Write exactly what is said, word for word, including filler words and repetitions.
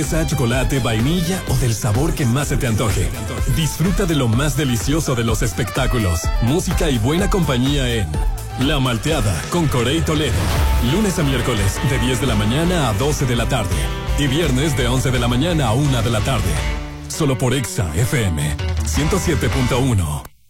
Fresa, chocolate, vainilla o del sabor que más se te antoje. Disfruta de lo más delicioso de los espectáculos, música y buena compañía en La Malteada con Corey Toledo. Lunes a miércoles de diez de la mañana a doce de la tarde. Y viernes de once de la mañana a una de la tarde. Solo por Exa F M ciento siete punto uno.